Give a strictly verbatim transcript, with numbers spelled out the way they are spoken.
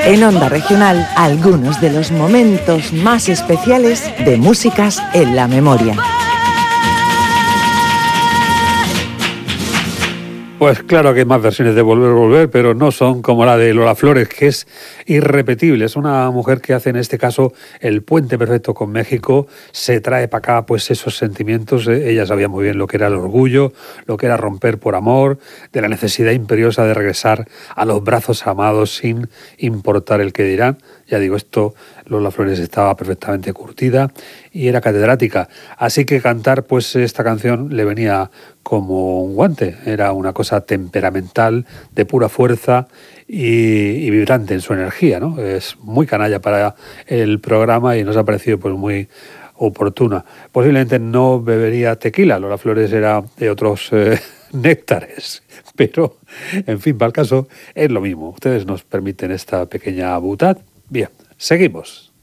En Onda Regional, algunos de los momentos más especiales de Músicas en la Memoria. Pues claro que hay más versiones de Volver, Volver, pero no son como la de Lola Flores, que es irrepetible. Es una mujer que hace en este caso el puente perfecto con México, se trae para acá pues esos sentimientos. Ella sabía muy bien lo que era el orgullo, lo que era romper por amor, de la necesidad imperiosa de regresar a los brazos amados sin importar el que dirán. Ya digo, esto Lola Flores estaba perfectamente curtida y era catedrática. Así que cantar pues esta canción le venía como un guante. Era una cosa temperamental, de pura fuerza y, y vibrante en su energía, ¿no? Es muy canalla para el programa y nos ha parecido pues muy oportuna. Posiblemente no bebería tequila. Lola Flores era de otros eh, néctares. Pero, en fin, para el caso, es lo mismo. Ustedes nos permiten esta pequeña butad. Bien, seguimos.